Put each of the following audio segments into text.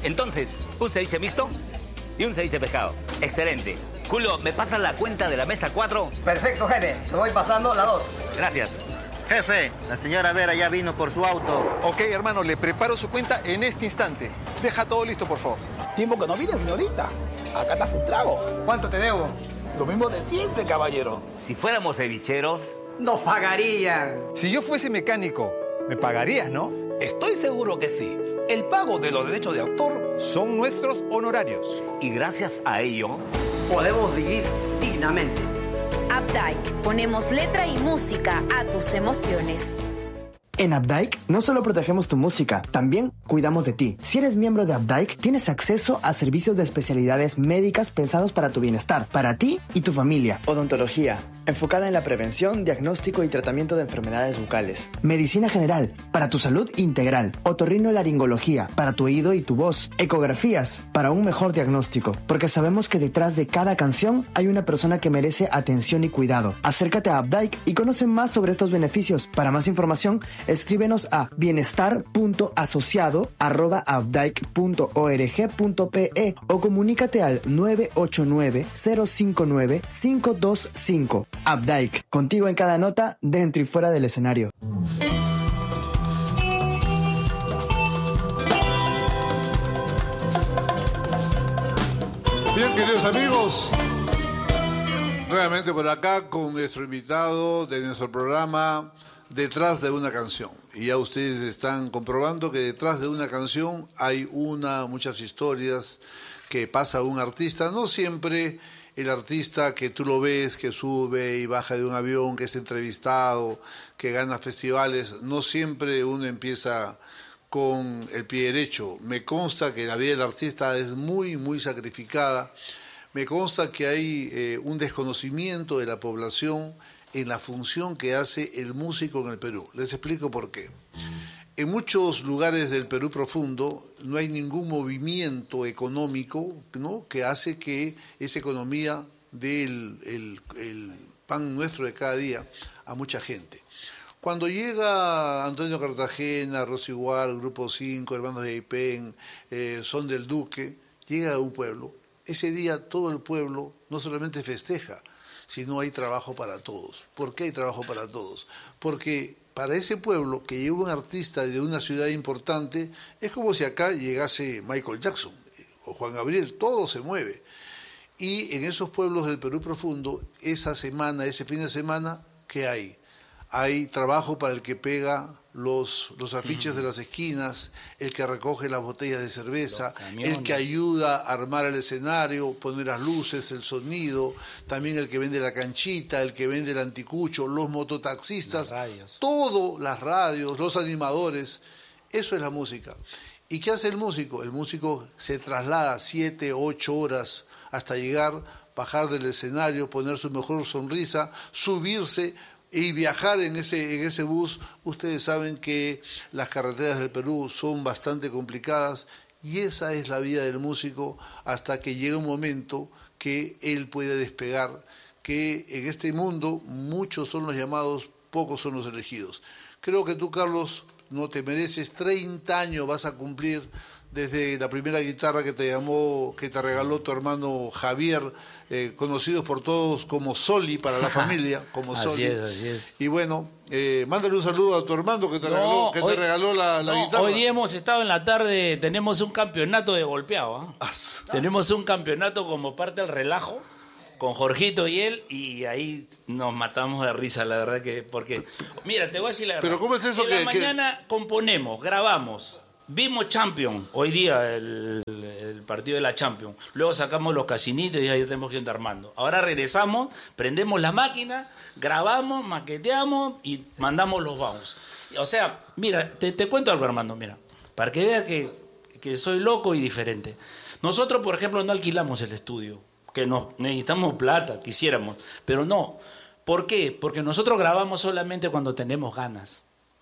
Entonces, un ceviche mixto y un ceviche pescado. Excelente. Julio, ¿me pasas la cuenta de la mesa 4? Perfecto, jefe. Te voy pasando la 2. Gracias. Jefe, la señora Vera ya vino por su auto. Ok, hermano, le preparo su cuenta en este instante. Deja todo listo, por favor. Tiempo que no viene, señorita. Acá está su trago. ¿Cuánto te debo? Lo mismo de siempre, caballero. Si fuéramos cevicheros... Nos pagarían. Si yo fuese mecánico, me pagarías, ¿no? Estoy seguro que sí. El pago de los derechos de autor Son nuestros honorarios. Y gracias a ello... Podemos vivir dignamente. Updike, ponemos letra y música a tus emociones. En Updike no solo protegemos tu música, también cuidamos de ti. Si eres miembro de Updike, tienes acceso a servicios de especialidades médicas pensados para tu bienestar, para ti y tu familia. Odontología, enfocada en la prevención, diagnóstico y tratamiento de enfermedades bucales. Medicina general, para tu salud integral. Otorrinolaringología, para tu oído y tu voz. Ecografías, para un mejor diagnóstico. Porque sabemos que detrás de cada canción hay una persona que merece atención y cuidado. Acércate a Updike y conoce más sobre estos beneficios. Para más información, escríbenos a bienestar.asociado@updike.org.pe o comunícate al 989-059-525. Updike, contigo en cada nota, dentro y fuera del escenario. Bien, queridos amigos, nuevamente por acá con nuestro invitado de nuestro programa Detrás de una canción. Y ya ustedes están comprobando que detrás de una canción hay muchas historias que pasa un artista. No siempre el artista que tú lo ves, que sube y baja de un avión, que es entrevistado, que gana festivales, no siempre uno empieza con el pie derecho. Me consta que la vida del artista es muy, muy sacrificada. Me consta que hay un desconocimiento de la población en la función que hace el músico en el Perú. Les explico por qué. En muchos lugares del Perú profundo no hay ningún movimiento económico, ¿no?, que hace que esa economía dé el pan nuestro de cada día a mucha gente. Cuando llega Antonio Cartagena, Rosy Guar, Grupo 5, Hermanos de Aipén, Son del Duque, llega a un pueblo. Ese día todo el pueblo no solamente festeja, sino hay trabajo para todos. ¿Por qué hay trabajo para todos? Porque para ese pueblo que lleva un artista de una ciudad importante, es como si acá llegase Michael Jackson o Juan Gabriel, todo se mueve. Y en esos pueblos del Perú profundo, esa semana, ese fin de semana, ¿qué hay? Hay trabajo para el que pega los afiches de las esquinas, el que recoge las botellas de cerveza, el que ayuda a armar el escenario, poner las luces, el sonido, también el que vende la canchita, el que vende el anticucho, los mototaxistas, todo, las radios, los animadores. Eso es la música. ¿Y qué hace el músico? El músico se traslada 7, 8 horas hasta llegar, bajar del escenario, poner su mejor sonrisa, subirse y viajar en ese bus. Ustedes saben que las carreteras del Perú son bastante complicadas y esa es la vida del músico hasta que llega un momento que él puede despegar, que en este mundo muchos son los llamados, pocos son los elegidos. Creo que tú, Carlos, no te mereces 30 años, vas a cumplir desde la primera guitarra que te regaló tu hermano Javier, conocidos por todos como Soli para la familia, como Soli. Así es. Y bueno, mándale un saludo a tu hermano que te regaló la guitarra. Hoy día hemos estado en la tarde, tenemos un campeonato de golpeado. Tenemos un campeonato como parte del relajo con Jorgito y él, y ahí nos matamos de risa, la verdad que, porque, mira, te voy a decir la verdad. Pero ¿cómo es eso en la mañana componemos, grabamos, vimos Champions, hoy día el partido de la Champions, luego sacamos los casinitos y ahí tenemos que ir armando. Ahora regresamos, prendemos la máquina, grabamos, maqueteamos y mandamos los bounce. O sea, mira, te cuento algo, Armando, mira, para que veas que soy loco y diferente. Nosotros, por ejemplo, no alquilamos el estudio, que necesitamos plata, quisiéramos, pero no. ¿Por qué? Porque nosotros grabamos solamente cuando tenemos ganas.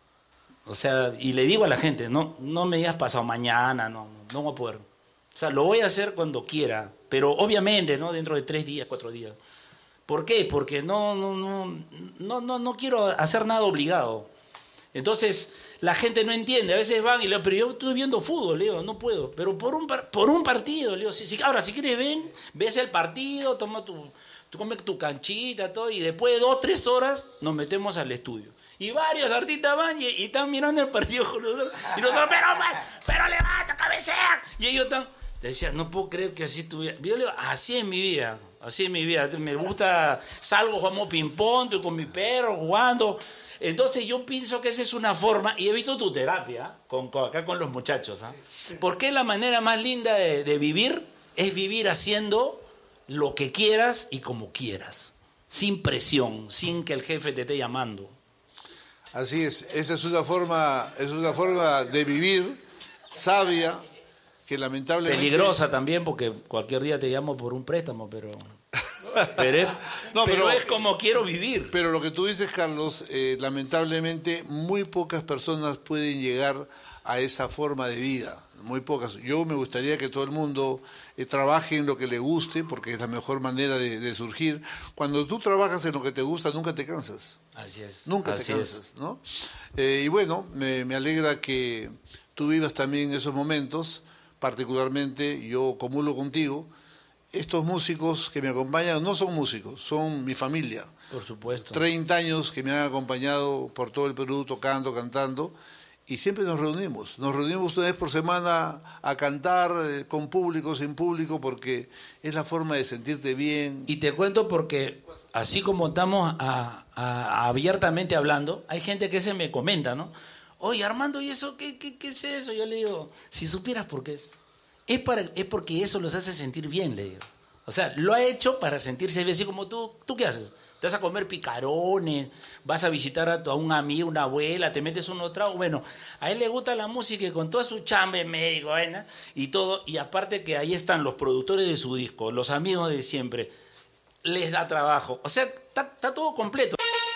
O sea, y le digo a la gente, no me digas pasado mañana, no voy a poder. O sea, lo voy a hacer cuando quiera, pero obviamente, ¿no? Dentro de 3 días, 4 días. ¿Por qué? Porque no quiero hacer nada obligado. Entonces, la gente no entiende. A veces van y le digo, pero yo estoy viendo fútbol, le digo, no puedo. Pero por un partido, le digo, ahora, si quieres ves el partido, tú comes tu canchita, todo, y después de 2-3 horas nos metemos al estudio. Y varios artistas van y están mirando el partido con nosotros. Y nosotros, pero levanta, cabecea. Y ellos están... Decía, no puedo creer que así estuviera. Yo le digo, así es mi vida. Me gusta, salgo, jugamos ping-pong, estoy con mi perro jugando. Entonces yo pienso que esa es una forma, y he visto tu terapia acá con los muchachos. Porque la manera más linda de vivir es vivir haciendo lo que quieras y como quieras. Sin presión, sin que el jefe te esté llamando. Así es, esa es una forma de vivir sabia, que lamentablemente... Peligrosa también, porque cualquier día te llamo por un préstamo, pero es como quiero vivir. Pero lo que tú dices, Carlos, lamentablemente muy pocas personas pueden llegar a esa forma de vida, muy pocas. Yo me gustaría que todo el mundo trabaje en lo que le guste, porque es la mejor manera de surgir. Cuando tú trabajas en lo que te gusta, nunca te cansas. Así es. Nunca te cansas, ¿no? Y bueno, me alegra que tú vivas también esos momentos. Particularmente, yo comulgo contigo. Estos músicos que me acompañan no son músicos, son mi familia. Por supuesto. 30 años que me han acompañado por todo el Perú, tocando, cantando, y siempre nos reunimos. Nos reunimos una vez por semana a cantar, con público, sin público, porque es la forma de sentirte bien. Y te cuento porque, así como estamos abiertamente hablando, hay gente que se me comenta, ¿no? Oye, Armando, ¿y eso qué es eso? Yo le digo, si supieras por qué es porque eso los hace sentir bien, le digo. O sea, lo ha hecho para sentirse bien, así como tú. ¿Tú qué haces? Te vas a comer picarones, vas a visitar a un amigo, una abuela, te metes unos tragos. Bueno, a él le gusta la música y con toda su chamba médico, ¿no? Y todo. Y aparte que ahí están los productores de su disco, los amigos de siempre. Les da trabajo. O sea, está todo completo.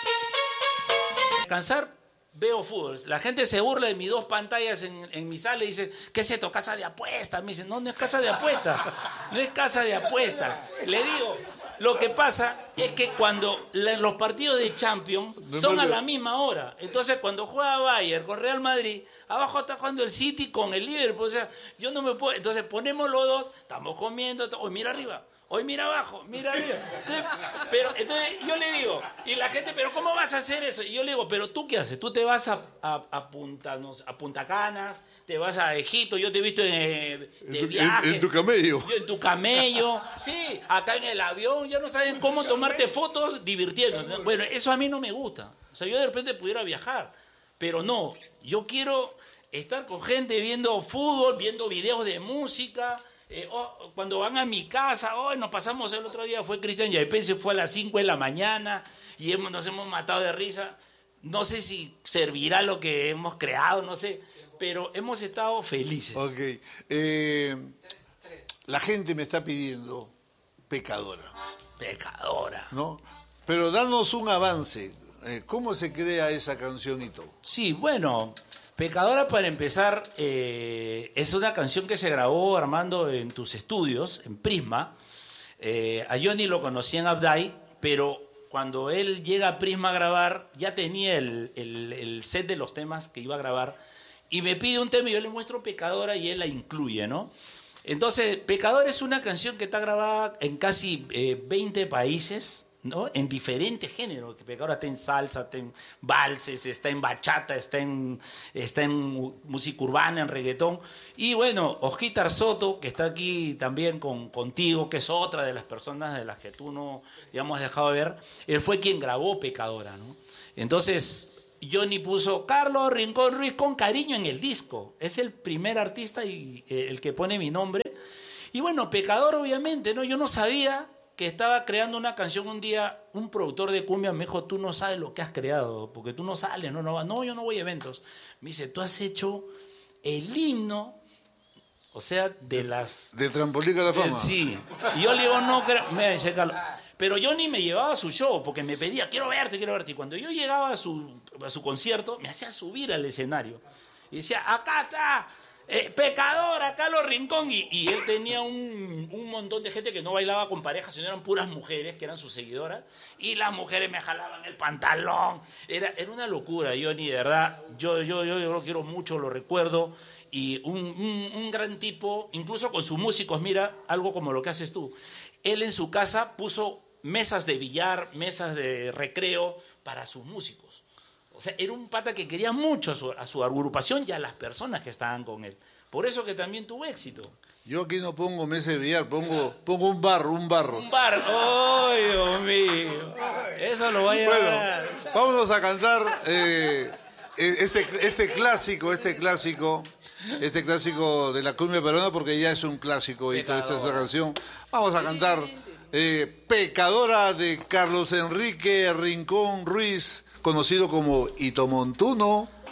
Descansar. Veo fútbol. La gente se burla de mis 2 pantallas en mi sala y dice, ¿qué es esto? ¿Casa de apuesta? Me dicen, no es casa de apuesta. No es casa de apuesta. Le digo, lo que pasa es que cuando los partidos de Champions son a la misma hora. Entonces, cuando juega Bayern con Real Madrid, abajo está jugando el City con el Liverpool. O sea, yo no me puedo... Entonces, ponemos los dos, estamos comiendo, hoy mira arriba. Hoy mira abajo, mira arriba. Entonces yo le digo, y la gente, ¿pero cómo vas a hacer eso? Y yo le digo, ¿pero tú qué haces? Tú te vas a Punta Canas, te vas a Egipto, yo te he visto de viaje. En tu camello. En tu camello, sí, acá en el avión, ya no saben cómo tomarte fotos divirtiendo. Bueno, eso a mí no me gusta. O sea, yo de repente pudiera viajar, pero no, yo quiero estar con gente viendo fútbol, viendo videos de música. Cuando van a mi casa, hoy nos pasamos el otro día, fue Cristian Yaipen, se fue a las 5 de la mañana y nos hemos matado de risa. No sé si servirá lo que hemos creado, no sé, pero hemos estado felices. Ok. La gente me está pidiendo Pecadora. Pecadora. ¿No? Pero danos un avance. ¿Cómo se crea esa canción y todo? Sí, bueno... Pecadora, para empezar, es una canción que se grabó, Armando, en tus estudios, en Prisma. A Johnny lo conocí en Abday, pero cuando él llega a Prisma a grabar, ya tenía el set de los temas que iba a grabar, y me pide un tema y yo le muestro Pecadora y él la incluye, ¿no? Entonces, Pecadora es una canción que está grabada en casi 20 países, ¿no? En diferentes géneros, que Pecadora está en salsa, está en valses, está en bachata, está en música urbana, en reggaetón. Y bueno, Osquitar Soto, que está aquí también contigo, que es otra de las personas de las que tú no, digamos, has dejado de ver, él fue quien grabó Pecadora, ¿no? Entonces, Johnny puso Carlos Rincón Ruiz con cariño en el disco. Es el primer artista y el que pone mi nombre. Y bueno, Pecador, obviamente, ¿no? Yo no sabía que estaba creando una canción un día, un productor de cumbia me dijo, tú no sabes lo que has creado, porque tú no sales, no, yo no voy a eventos. Me dice, tú has hecho el himno, o sea, de las... ¿De Trampolín a la Fama? Sí. Y yo le digo, no, me dice Carlos, pero yo ni me llevaba a su show, porque me pedía, quiero verte. Y cuando yo llegaba a su concierto, me hacía subir al escenario. Y decía, acá está Pecadora, Carlos Rincón. Y él tenía un montón de gente que no bailaba con parejas, sino eran puras mujeres que eran sus seguidoras. Y las mujeres me jalaban el pantalón. Era una locura, Johnny, de verdad. Yo lo quiero mucho, lo recuerdo. Y un gran tipo, incluso con sus músicos, mira, algo como lo que haces tú. Él en su casa puso mesas de billar, mesas de recreo para sus músicos. O sea, era un pata que quería mucho a su agrupación y a las personas que estaban con él. Por eso que también tuvo éxito. Yo aquí no pongo mesa de billar, pongo un barro. Un bar. ¡Ay, Dios mío! Eso lo va a llevar. Bueno, vámonos a cantar este clásico de la cumbia peruana, porque ya es un clásico y toda esta canción. Vamos a cantar Pecadora de Carlos Enrique Rincón Ruiz, conocido como Ito Montuno.